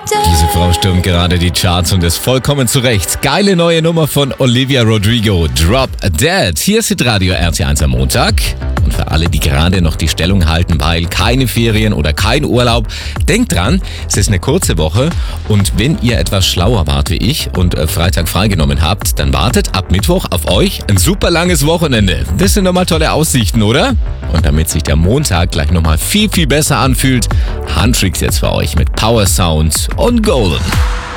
Diese Frau stürmt gerade die Charts und ist vollkommen zurecht. Geile neue Nummer von Olivia Rodrigo, Drop Dead. Hier ist Radio RT1 am Montag. Und für alle, die gerade noch die Stellung halten, weil keine Ferien oder kein Urlaub, denkt dran, es ist eine kurze Woche und wenn ihr etwas schlauer wart wie ich und Freitag freigenommen habt, dann wartet ab Mittwoch auf euch ein super langes Wochenende. Das sind nochmal tolle Aussichten, oder? Und damit sich der Montag gleich nochmal viel, viel besser anfühlt, Handtricks jetzt für euch mit Power Sounds und Golden.